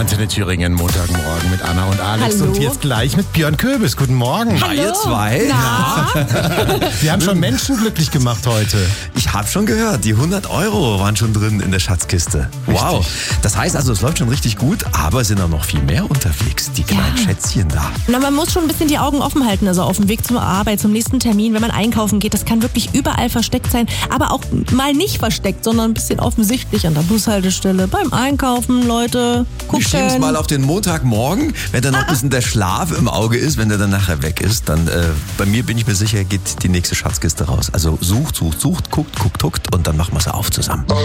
Antenne Thüringen, Montagmorgen mit Anna und Alex. Hallo. Und jetzt gleich mit Björn Köbis. Guten Morgen. Hallo. Ihr zwei? Na? Wir haben schon Menschen glücklich gemacht heute. Ich habe schon gehört, die 100 € waren schon drin in der Schatzkiste. Wow. Richtig. Das heißt also, es läuft schon richtig gut, aber es sind auch noch viel mehr unterwegs. Die kleinen Schätzchen da. Na, man muss schon ein bisschen die Augen offen halten, also auf dem Weg zur Arbeit, zum nächsten Termin, wenn man einkaufen geht. Das kann wirklich überall versteckt sein, aber auch mal nicht versteckt, sondern ein bisschen offensichtlich an der Bushaltestelle, beim Einkaufen, Leute. Wir schieben es Gucken. mal auf den Montagmorgen, wenn dann noch ein bisschen der Schlaf im Auge ist, wenn der dann nachher weg ist, dann bei mir bin ich mir sicher, geht die nächste Schatzkiste raus. Also sucht, guckt und dann machen wir sie auf zusammen.